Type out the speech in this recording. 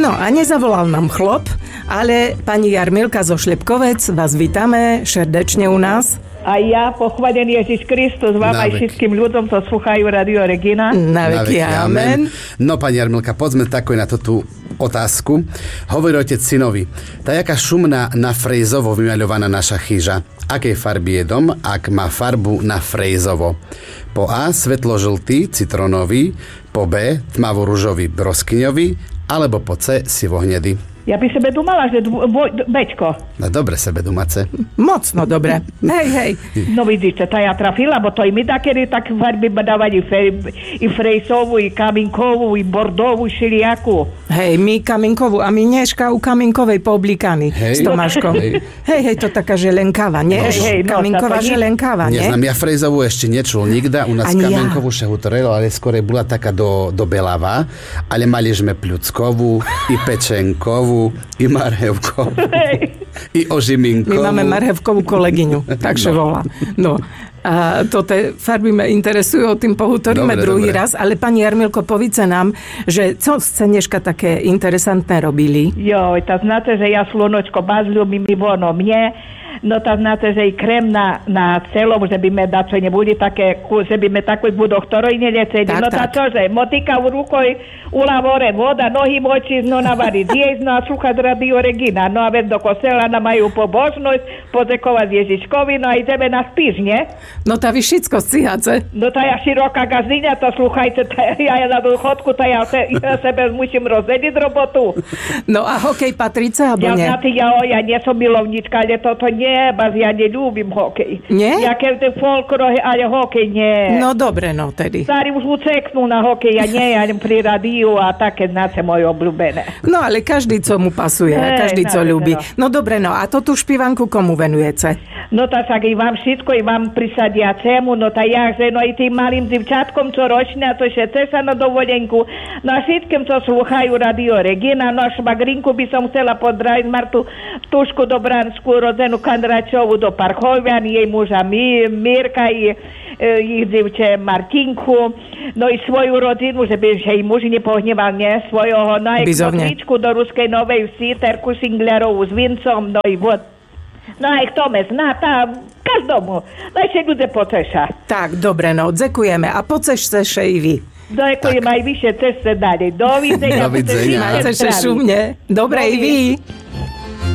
No a nezavolal nám chlop, ale pani Jarmilka zo Šľepkovec, vás vítame srdečne u nás. A ja, pochválený Ježiš Kristus, vám aj všetkým ľuďom, to slúchajú Radio Regina. Na veky amen. No, pani Jarmilka, poďme takoj na tú otázku. Hovorí otec synovi, tá jaká šumná na frejzovo vymaľovaná naša chyža. Akej farby je dom, ak má farbu na frejzovo? Po A svetlo-žltý, citronový, po B tmavo-ružový, broskyňový, alebo po C sivohnedý. Ja by sebe dumala, že Bečko. No dobre sebe dumace. Mocno dobre. Hej. No vidíte, tá ja trafila, bo to i my takedy tak farby dávali i frejsovú, i kaminkovú, i bordovú, šiliakú. Hej, my kaminkovú, a my Nežka u kaminkovej pooblíkaní s Tomáškom. Hej, to taká želenkáva, nie? Kaminková želenkáva, nie? Neznám, ja frejzovú ešte nečul nikda, u nás kaminkovú šehutorelo, ale skôr bola taká do belava, ale mali sme pľuckovú, i pečenkovú, i marhevkovú, i ožiminkovú. My máme marhevkovú kolegyňu, takže volá. No, a toto farby ma interesujú, o tým pohutoríme druhý raz, ale pani Jarmilko, povíce nám, že co ste dneška také interesantné robili? Joj, to znáte, že ja slonočko bazľubím mi ono mne, no to znáte, že i krem na celom, že by me dačo nebudí také, že by me takoj budok ktoroj neleceli. No to čože, motika v rukoj, ulavore voda, nohy moči, no navariť jesť, no a slúchať Radio Regina. No a veď do kostela nám majú pobožnosť, poďakovať Ježiškovi, no a ideme na spíš, nie? No tá vy všetko stíhace. No tá ja široká gazdyňa, to slúchajte, ja na dôchodku, to ja sebe musím rozdeliť robotu. No a hokej patríce, alebo nie? Ja nie som milovnička, ale toto nie, ja neľúbim hokej. Nie? Ja keď folklor, ale hokej nie. No dobre, no tedy. Starí už uceknú na hokej, ja nie, ja pri rádiu a také znáce moje obľúbené. No ale každý, co mu pasuje, každý, co ľúbi. No dobre, no a to tú špívanku komu venujete? No tak i vám všetko, i vám prisadiacemu, no tak jakže, no i tým malým divčatkom, čo ročne, to všetce sa na dovolenku, no a všetkým, čo slúchajú Radio Regina, no a švagrinku by som chcela pozdraviť Martu Tušku Dobransku, rodzenú Kandračovú do Parchovian, jej muža Mirka, ich divče Martinku, no i svoju rodinu, že by jej muž nepohneval, nie, svojho, no aj kotličku do Ruskej Novej Vsi, Terku Šinglerovú s Vincom, no i vod. No aj kto me zná, tam každomu. No ešte ľudia poteša. Tak, dobre, no, dzekujeme. A pocešte še i vy. Ďakujem aj vyššie ceste ďalej. Dovidenia. Dovidenia. Majte še šumne. Dobre i vy.